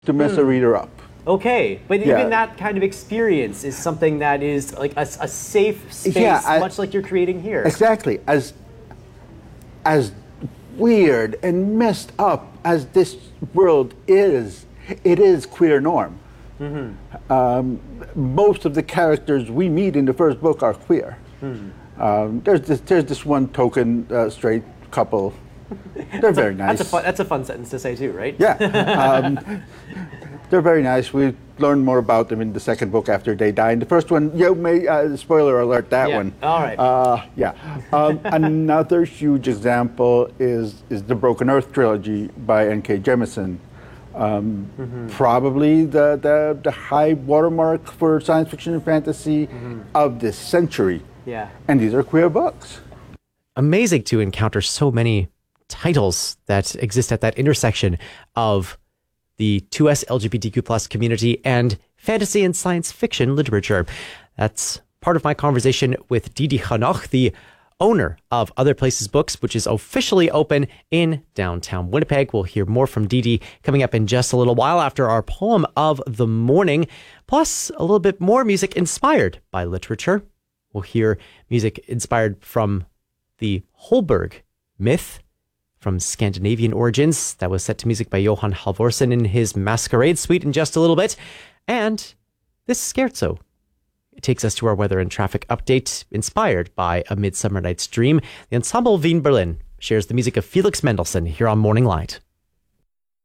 to mess a reader up. Okay, but Yeah. even that kind of experience is something that is like a safe space, Yeah, much like you're creating here. Exactly. As weird and messed up as this world is, it is queer norm. Most of the characters we meet in the first book are queer. There's this one token straight couple. They're very nice. That's a fun sentence to say too, right? Yeah. They're very nice. We learn more about them in the second book after they die. In the first one, spoiler alert, that Yeah. one. All right. Another huge example is the Broken Earth trilogy by N.K. Jemisin. Probably the high watermark for science fiction and fantasy of this century. Yeah. And these are queer books. Amazing to encounter so many titles that exist at that intersection of the 2S LGBTQ+ community and fantasy and science fiction literature. That's part of my conversation with Didi Hanoch, the owner of Other Places Books, which is officially open in downtown Winnipeg. We'll hear more from Didi coming up in just a little while after our poem of the morning, plus a little bit more music inspired by literature. We'll hear music inspired from the Holberg myth from Scandinavian origins that was set to music by Johan Halvorsen in his Masquerade Suite in just a little bit. And this scherzo, it takes us to our weather and traffic update inspired by A Midsummer Night's Dream. The Ensemble Wien Berlin shares the music of Felix Mendelssohn here on Morning Light.